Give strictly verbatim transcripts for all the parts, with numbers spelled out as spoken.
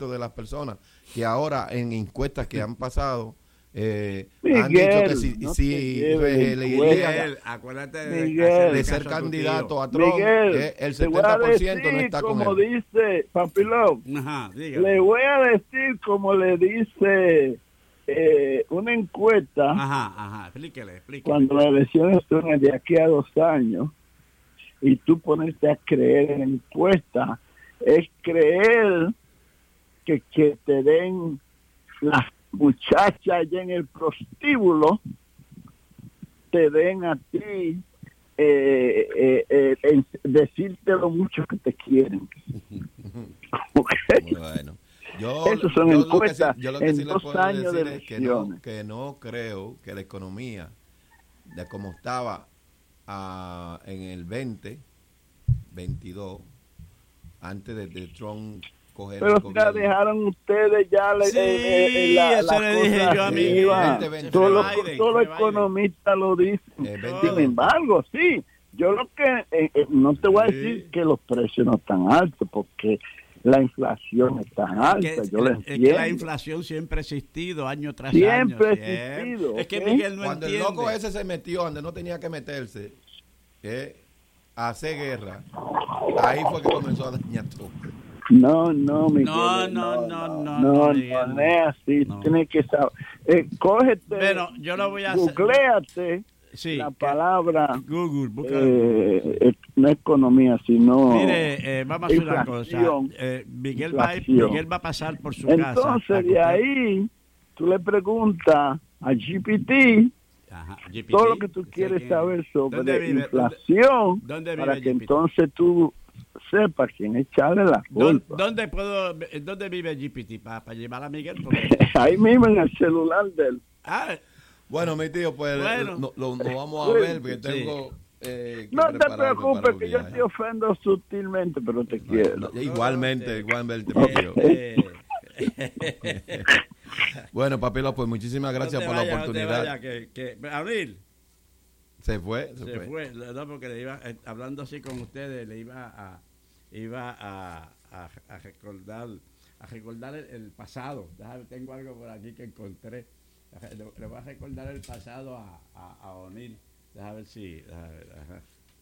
ciento de las personas que ahora en encuestas que han pasado eh, Miguel, han dicho que si, no si Miguel, acuérdate de, Miguel, de ser candidato a Trump, Miguel, eh, el te voy a setenta por ciento no decir, está con como él. dice Papilón, Ajá, le voy a decir como le dice eh, una encuesta. Ajá, ajá, explíquele, explíquele. Cuando las elecciones son de aquí a dos años y tú ponerte a creer en la encuesta, es creer que, que te den las muchachas allá en el prostíbulo, te den a ti eh, eh, eh, en decirte lo mucho que te quieren. Okay. Bueno, yo, Eso son yo encuestas lo que sí, yo lo que en sí le dos puedo años decir de es que no, elecciones. que no creo que la economía de como estaba uh, en el veinte, veintidós, antes de, de Trump coger Pero el si la gobierno. dejaron ustedes ya le, Sí, eh, eh, la, eso la le dije cosa yo a mí. arriba. veinte, veinte. Todos los Biden, todos los fue economistas lo dicen. Eh, veinte, Sin veinte. embargo, sí, yo lo que eh, eh, no te voy a Sí. decir que los precios no están altos, porque la inflación está alta, que, yo lo es que entiendo. la inflación siempre ha existido año tras Siempre año. ha existido, Es que ¿ok? Miguel no Cuando entiende. el loco ese se metió donde no tenía que meterse, eh, a hacer guerra, ahí fue que comenzó a dañar todo. No, no, Miguel. No, No, no, no, no, no, no, no, no, Miguel, no es así. no. Tienes que saber. Eh, cógete, Bueno, yo lo voy a hacer. googléate Sí, la que- palabra, Google, busca. eh, eh, no economía, sino Mire, eh, vamos a hacer una cosa. inflación. Eh, Miguel, va, Inflación. Miguel va a pasar por su casa. Entonces, para que de usted- ahí, tú le preguntas a G P T Ajá, G P T, todo lo que tú ¿usted quieres quién? saber sobre ¿Dónde vive? inflación, ¿Dónde, dónde para vive que G P T? entonces tú sepas quién echarle la ¿Dónde, culpa. dónde puedo, ¿Dónde vive G P T? Para llevar a Miguel. Porque... Ahí mismo en el celular de él. Ah, Bueno, mi tío, pues Bueno. no, lo, no vamos a ver porque tengo eh, que No te prepararme para preocupes, el que yo viaje. te ofendo sutilmente, pero te No, quiero. no, igualmente, igualmente, eh, mi tío. eh, Bueno, Papilo, pues muchísimas gracias no te por vayas, la no te oportunidad. vayas, que, que, Abril Se fue, se, se fue. fue, no, porque le iba, eh, hablando así con ustedes, le iba a, iba a, a, a recordar, a recordar el, el pasado. Déjame, tengo algo por aquí que encontré. Le, le voy a recordar el pasado a, a, a O'Neill. Déjame ver si. Déjame ver, ajá.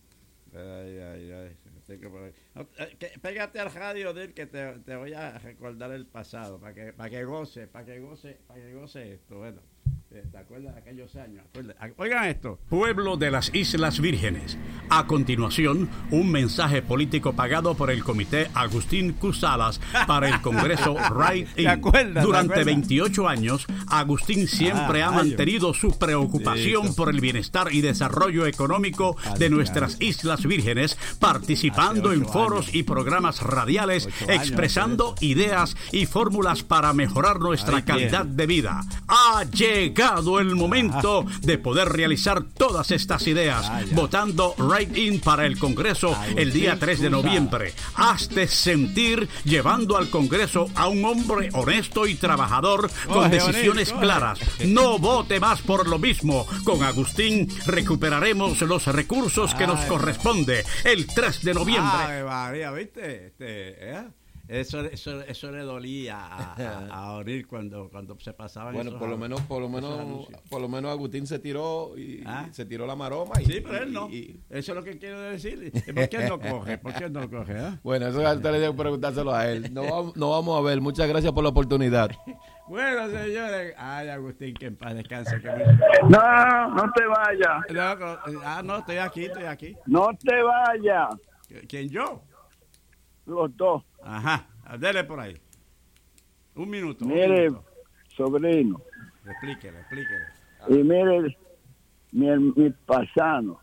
Ay, ay, ay. Tengo por ahí. No, eh, que, pégate al radio de él que te, te voy a recordar el pasado para que, para que goce, para que goce, para que goce esto. Bueno, ¿te acuerdas de aquellos años? Acuérdate. Oigan esto. Pueblo de las Islas Vírgenes. A continuación, un mensaje político pagado por el Comité Agustín Q. Salas para el Congreso Right ¿Te In. acuerdas? ¿Te Durante acuerdas? veintiocho años, Agustín siempre Ah, ha rayo. mantenido su preocupación Sí, por el bienestar y desarrollo económico de nuestras Islas Vírgenes, participando Hace en ocho foros años. y programas radiales, Ocho años expresando ideas y fórmulas para mejorar nuestra Ahí tiene. calidad de vida. Ha llegado el momento de poder realizar todas estas ideas, Ah, ya. votando Right In para el Congreso Agustín el día tres de Cruzada. noviembre. Hazte sentir llevando al Congreso a un hombre honesto y trabajador con Coge, decisiones O'Neill, coge. claras. No vote más por lo mismo. Con Agustín recuperaremos los recursos que nos Ay. corresponde el tres de noviembre. Ay, María, ¿viste? Este, ¿eh? Eso, eso, eso le dolía a, a, a O'Neill cuando, cuando se pasaban Bueno, esos por lo an- menos, por lo esos menos, anuncios. por lo menos Agustín se tiró y ¿Ah? se tiró la maroma. Y, Sí, pero él no. y- y- Eso es lo que quiero decir. ¿Por qué no coge? ¿Por qué no coge? eh? bueno, eso es le debo preguntárselo a él. No, vamos- no vamos a ver. Muchas gracias por la oportunidad. Bueno, señores. Ay, Agustín, que en paz descanse. Que me... No, no te vayas. No, co- ah, no, estoy aquí, estoy aquí. No te vayas. ¿Quién, yo? Los dos. Ajá, dele por ahí. Un minuto. un Mire, minuto. sobrino. Explíquele, explíquele. Y mire, mi, mi paisano,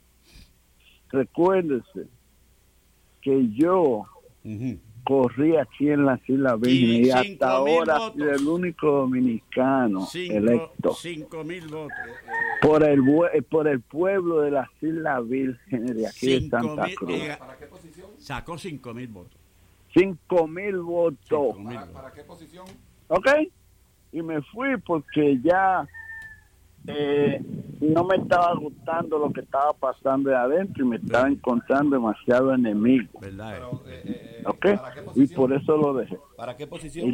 recuérdese que yo Ujú. corrí aquí en las Islas Y Vírgenes y cinco hasta mil ahora votos. soy el único dominicano Cinco, electo cinco mil votos. por el bue- por el pueblo de las Islas Vírgenes de aquí de Cinco Santa mil, Cruz. eh, sacó cinco mil votos. Cinco mil votos. Cinco mil votos. qué posición? ¿Ok? Y me fui porque ya eh, no me estaba gustando lo que estaba pasando de adentro y me estaba encontrando demasiado enemigo. ¿Verdad? Pero, eh, eh, ¿Ok? ¿para qué Y posición? por eso lo dejé. ¿Para qué Y posición?